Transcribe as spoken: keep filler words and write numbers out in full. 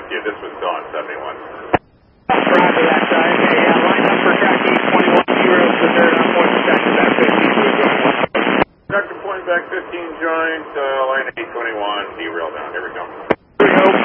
you. This was Dawn seventy-one. Roger that, side. Hey, uh, line up for taxi twenty-one, zero, so they're on point for taxi back fifteen. Conductor point back fifteen joint, uh, line eight twenty-one, derail down. Here we go. Here we go.